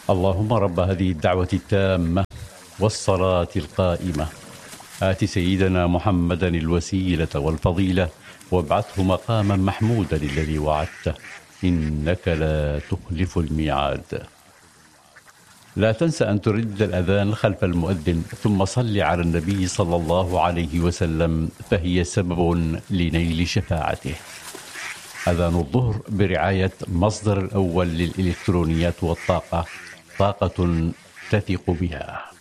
اللهم رب هذه الدعوة التامة والصلاة القائمة آت سيدنا محمدا الوسيلة والفضيلة وابعثه مقاما محمودا الذي وعدته إنك لا تخلف الميعاد. لا تنسى أن ترد الأذان خلف المؤذن ثم صل على النبي صلى الله عليه وسلم فهي سبب لنيل شفاعته. أذان الظهر برعاية مصدر الأول للإلكترونيات والطاقة، طاقة تثق بها.